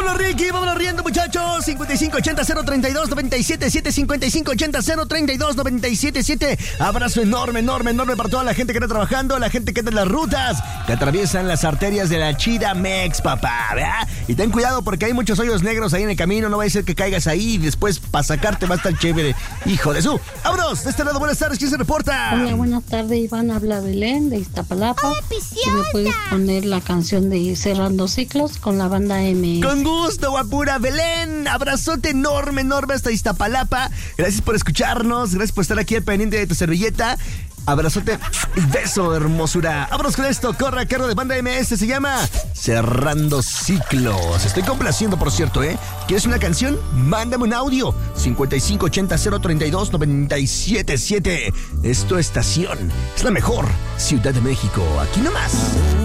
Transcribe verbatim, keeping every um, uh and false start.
Vámonos, Ricky, vámonos riendo, muchachos. cincuenta y cinco ochenta cero treinta y dos noventa y siete siete, cincuenta y cinco ochenta cero treinta y dos noventa y siete siete. Abrazo enorme, enorme, enorme para toda la gente que está trabajando, la gente que está en las rutas, que atraviesan las arterias de la Chidamex, papá, ¿verdad? Y ten cuidado porque hay muchos hoyos negros ahí en el camino, no va a ser que caigas ahí y después para sacarte va a estar chévere. Hijo de su. ¡Vámonos! De este lado, buenas tardes, ¿quién se reporta? Hola, buenas tardes, Iván, habla Belén de Iztapalapa. ¡Hola, ¿Y me puedes poner la canción de Cerrando Ciclos con la banda M? Con gusto, guapura. Belén, abrazote enorme, enorme hasta Iztapalapa. Gracias por escucharnos, gracias por estar aquí al pendiente de tu servilleta. Abrazote y beso, hermosura. Vámonos con esto, corre, carro de banda M S, se llama Cerrando Ciclos. Estoy complaciendo, por cierto, ¿eh? ¿Quieres una canción? Mándame un audio. cincuenta y cinco ochenta cero treinta y dos noventa y siete siete. Es tu estación, es la mejor Ciudad de México, aquí nomás.